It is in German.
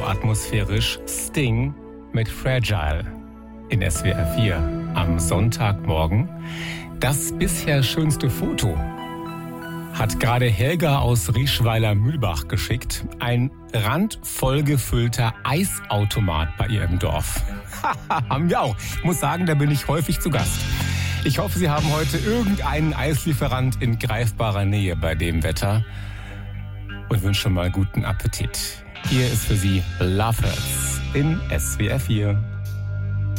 atmosphärisch Sting mit Fragile in SWR 4 am Sonntagmorgen. Das bisher schönste Foto hat gerade Helga aus Rieschweiler-Mühlbach geschickt. Ein randvoll gefüllter Eisautomat bei ihr im Dorf. Haben wir auch. Ich muss sagen, da bin ich häufig zu Gast. Ich hoffe, Sie haben heute irgendeinen Eislieferant in greifbarer Nähe bei dem Wetter und wünsche schon mal guten Appetit. Hier ist für Sie Love Hurts in SWR 4.